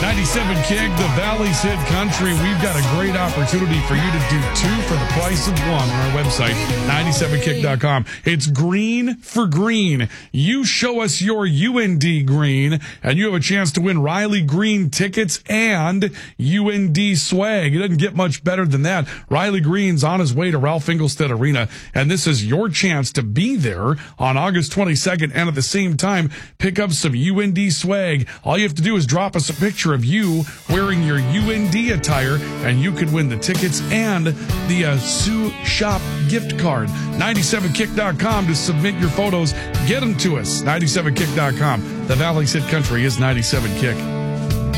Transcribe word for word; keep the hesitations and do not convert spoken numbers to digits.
ninety-seven Kick, the Valley's Hit Country. We've got a great opportunity for you to do two for the price of one on our website, ninety-seven kick dot com. It's green for green. You show us your U N D green, and you have a chance to win Riley Green tickets and U N D swag. It doesn't get much better than that. Riley Green's on his way to Ralph Engelstad Arena, and this is your chance to be there on August twenty-second, and at the same time, pick up some U N D swag. All you have to do is drop us a picture of you wearing your U N D attire, and you could win the tickets and the uh, Sioux Shop gift card. ninety-seven kick dot com to submit your photos. Get them to us. ninety-seven kick dot com. The Valley's Hit Country is ninety-seven Kick.